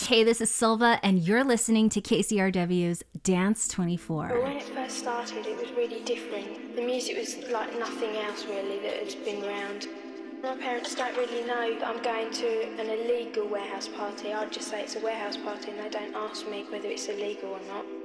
Hey, this is Silva, and you're listening to KCRW's Dance 24. But when it first started, it was really different. The music was like nothing else really that has been around. My parents don't really know that I'm going to an illegal warehouse party. I'd just say it's a warehouse party and they don't ask me whether it's illegal or not.